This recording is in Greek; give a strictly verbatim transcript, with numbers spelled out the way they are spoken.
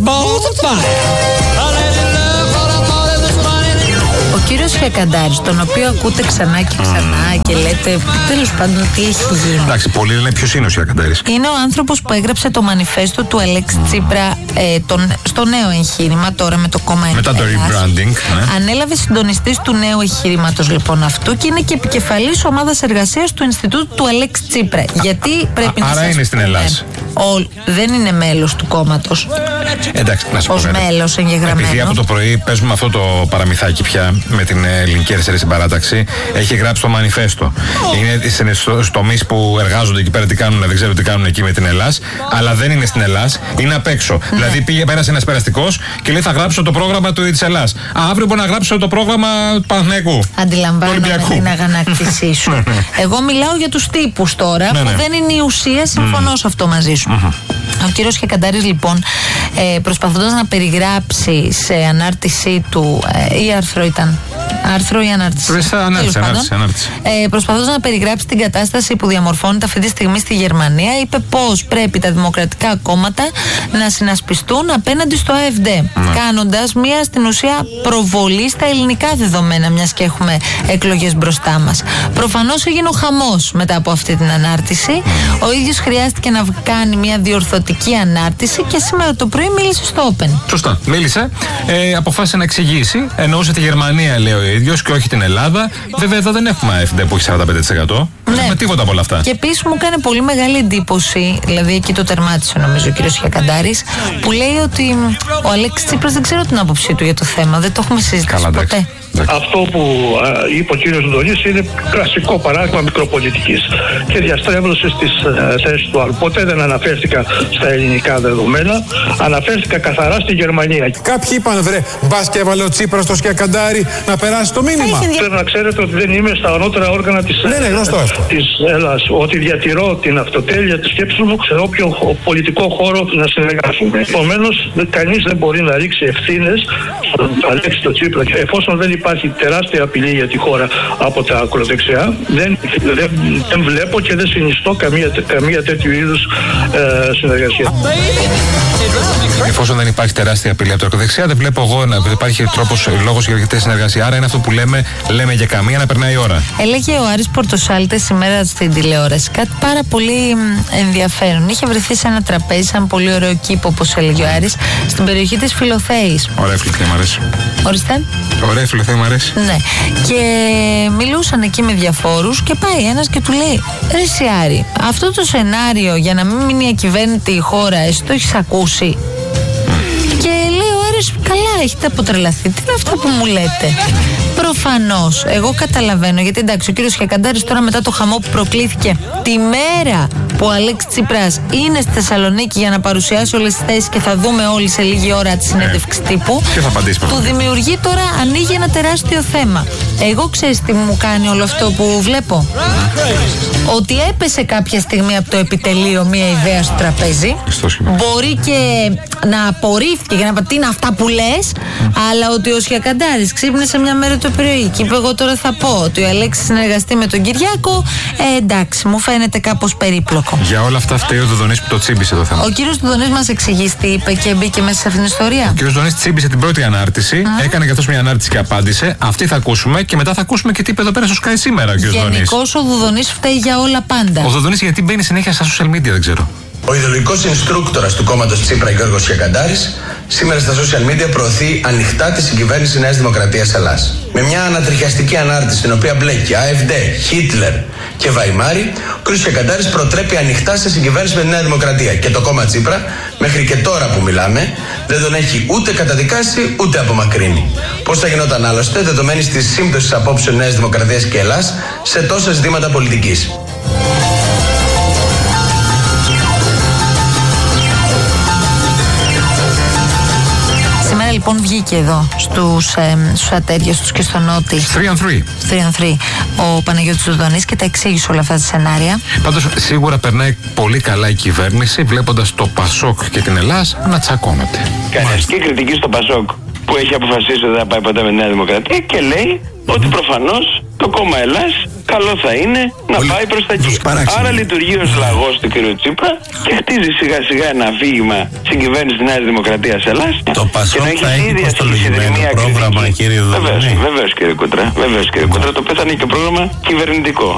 Ο κύριος Χιακαντάρης, τον οποίο ακούτε ξανά και ξανά mm. και λέτε τέλος πάντων τι έχει γίνει. Εντάξει, πολλοί λένε ποιος είναι ο Χιακαντάρης. Είναι ο άνθρωπος που έγραψε το μανιφέστο του Αλέξη Τσίπρα ε, τον, στο νέο εγχείρημα, τώρα με το κόμμα μετά το rebranding. Ναι. Ανέλαβε συντονιστής του νέου εγχειρήματος λοιπόν αυτού και είναι και επικεφαλής ομάδας εργασίας του Ινστιτούτου του Αλέξη Τσίπρα. Γιατί πρέπει α, να άρα σας είναι στην Ελλάδα. Δεν είναι μέλος του κόμματος. Εντάξει, να σου πω. Ως μέλος εγγεγραμμένο. Επειδή από το πρωί παίζουμε αυτό το παραμυθάκι πια με την Ελληνική Αριστερή Συμπαράταξη, έχει γράψει το μανιφέστο. Oh. Είναι στο τομείς που εργάζονται εκεί πέρα, τι κάνουν, δεν ξέρω τι κάνουν εκεί με την Ελλάδα, αλλά δεν είναι στην Ελλάδα, είναι απ' έξω. Mm. Δηλαδή πήγε, πέρασε ένας περαστικός και λέει θα γράψω το πρόγραμμα του της Ελλάδας. Α, αύριο μπορώ να γράψω το πρόγραμμα του Παναθηναϊκού. Αντιλαμβάνομαι την αγανάκτησή σου. Εγώ μιλάω για τους τύπους τώρα, ναι, που ναι. δεν είναι η ουσία, συμφωνώ mm. σε αυτό μαζί σου. Mm-hmm. Ο κύριος Χιακαντάρης λοιπόν, ε, προσπαθώντας να περιγράψει σε ανάρτησή του, ε, ή άρθρο ήταν, άρθρο ή ανάρτηση. Ανάρτηση, ανάρτηση, ανάρτηση. Ε, προσπαθώντας να περιγράψει την κατάσταση που διαμορφώνεται αυτή τη στιγμή στη Γερμανία, είπε πως πρέπει τα δημοκρατικά κόμματα να συνασπιστούν απέναντι στο ΑΕΦΔ. Mm. Κάνοντας μια στην ουσία προβολή στα ελληνικά δεδομένα, μιας και έχουμε εκλογές μπροστά μας. Προφανώς έγινε ο χαμός μετά από αυτή την ανάρτηση. Mm. Ο ίδιος χρειάστηκε να κάνει μια διορθωτική ανάρτηση και σήμερα το πρωί μίλησε στο Open. Σωστά. Μίλησε. Ε, αποφάσισε να εξηγήσει. Εννοούσε τη Γερμανία, λέει ο ίδιος, και όχι την Ελλάδα. Βέβαια, εδώ δεν έχουμε ΑΕΦΔ που έχει σαράντα πέντε τοις εκατό. Δεν ναι. έχουμε τίποτα από όλα αυτά. Και επίσης μου έκανε πολύ μεγάλη εντύπωση, δηλαδή εκεί το τερμάτισε νομίζω ο κ. Χιακαντάρης, που λέει ότι ο Αλέξης Τσίπρας δεν ξέρω την άποψή του για το θέμα. Δεν το έχουμε συζητήσει Καλά, ποτέ. Εντάξει. Αυτό που α, είπε ο κύριος Ντονής είναι κλασικό παράδειγμα μικροπολιτικής και διαστρέβλωσης της θέσης του άλλου. Ποτέ δεν αναφέρθηκα στα ελληνικά δεδομένα, αναφέρθηκα καθαρά στη Γερμανία. Κάποιοι είπαν βρε, μπας και έβαλε ο Τσίπρας στο Σκιακαντάρι να περάσει το μήνυμα. Θέλω να ξέρετε ότι δεν είμαι στα ανώτερα όργανα της, ναι, ναι, γνωστό αυτό. της Ελλάδας. Ότι διατηρώ την αυτοτέλεια της σκέψης μου σε όποιο πολιτικό χώρο να συνεργαστούμε. Επομένως, κανείς δεν μπορεί να ρίξει ευθύνες στον Αλέξη τον Τσίπρα. Εφόσον δεν υπάρχει τεράστια απειλή για τη χώρα από τα ακροδεξιά, δεν, δεν, δεν βλέπω και δεν συνιστώ καμία, καμία τέτοιου είδους ε, συνεργασία. Εφόσον δεν υπάρχει τεράστια απειλή από τα ακροδεξιά, δεν βλέπω εγώ να υπάρχει τρόπος, λόγος για τέτοια συνεργασία. Άρα είναι αυτό που λέμε, λέμε για καμία να περνάει η ώρα. Έλεγε ο Άρης Πορτοσάλτες σήμερα στην τηλεόραση κάτι πάρα πολύ ενδιαφέρον. Είχε βρεθεί σε ένα τραπέζι, σαν πολύ ωραίο κήπο, όπως έλεγε ο Άρης, στην περιοχή της Φιλοθέης. Ωραία Φιλοθέη, μου αρέσει. Ορίστε. Ωραία Φιλοθέη, μου αρέσει. Ναι. Και μιλούσαν εκεί με διαφόρους και πάει ένας και του λέει: ρε εσύ Άρη, αυτό το σενάριο για να μην μείνει ακυβέρνητη η χώρα, εσύ το έχεις ακούσει? Και λέει ο Άρης: καλά, έχετε αποτρελαθεί. Τι είναι αυτά που μου λέτε? Προφανώς, εγώ καταλαβαίνω, γιατί εντάξει, ο κύριος Χιακαντάρης τώρα μετά το χαμό που προκλήθηκε τη μέρα που ο Αλέξης Τσίπρας είναι στη Θεσσαλονίκη για να παρουσιάσει όλες τις θέσεις και θα δούμε όλοι σε λίγη ώρα τη συνέντευξη τύπου, και θα απαντήσει, του δημιουργεί τώρα, ανοίγει ένα τεράστιο θέμα. Εγώ ξέρεις τι μου κάνει όλο αυτό που βλέπω? Ότι έπεσε κάποια στιγμή από το επιτελείο μια ιδέα στο τραπέζι. Μπορεί και να απορρίφθηκε και να πει τι είναι αυτά που λες, αλλά ότι ο Χιακαντάρης ξύπνησε μια μέρα το πρωί και είπε: εγώ τώρα θα πω ότι ο Αλέξης συνεργαστεί με τον Κυριάκο. Ε, εντάξει, μου φαίνεται κάπως περίπλοκο. Για όλα αυτά φταίει ο Δουδονής που το τσίμπησε το θέμα. Ο κύριος Δουδονής μας εξηγεί τι είπε και μπήκε μέσα σε αυτήν την ιστορία. Ο κύριος Δουδονής τσίμπησε την πρώτη ανάρτηση, Α. έκανε και αυτός μια ανάρτηση και απάντησε. Αυτή θα ακούσουμε και μετά θα ακούσουμε και τι είπε εδώ πέρα στο Sky σήμερα ο κύριος Δουδονής. Γενικώς ο Δουδονής φταίει για όλα πάντα. Ο Δουδονής γιατί μπαίνει συνέχεια στα social media, δεν ξέρω. Ο ιδεολογικός инструκτόρας του κόμματος Τσίπρα, Γιώργος Χιακαντάρης, σήμερα στα social media προωθεί ανοιχτά τη συγκυβέρνηση Νέας Δημοκρατίας Ελλάς. Με μια ανατριχιαστική ανάρτηση, στην οποία μπλέκει ΑΕΦΔ, Χίτλερ και Βαϊμάρη, ο κ. Χιακαντάρης προτρέπει ανοιχτά σε συγκυβέρνηση με τη Νέα Δημοκρατία. Και το κόμμα Τσίπρα, μέχρι και τώρα που μιλάμε, δεν τον έχει ούτε καταδικάσει ούτε απομακρύνει. Πώς θα γινόταν άλλωστε, δεδομένης της σύμπτωσης απόψεων Νέας Δημοκρατίας και Ελλάς σε τόσα ζητήματα πολιτικής. Λοιπόν, βγήκε εδώ στους, ε, στους ατέριες τους και στο Νότι τρία τρία τρία τρία ο Παναγιώτης Δουδονής και τα εξήγησε όλα αυτά τα σενάρια. Πάντως σίγουρα περνάει πολύ καλά η κυβέρνηση βλέποντας το Πασόκ και την Ελλάς να τσακώνονται. Κάνει ασκή κριτική στο Πασόκ που έχει αποφασίσει ότι δεν θα πάει ποτέ με τη Νέα Δημοκρατία και λέει ότι προφανώς το κόμμα Ελλάς καλό θα είναι να Πολύ... πάει προς τα εκεί. Άρα λειτουργεί ως λαγός του κ. Τσίπρα και χτίζει σιγά σιγά ένα αφήγημα στην κυβέρνηση της Νέας Δημοκρατίας Ελλάς. Το Πασόκ θα έχει κοστολογημένο πρόγραμμα, κύριε Δοδονή. Βεβαίως, βεβαίως κύριε Κούτρα. Βεβαίως κύριε Κούτρα, το οποίο θα είναι και πρόγραμμα κυβερνητικό.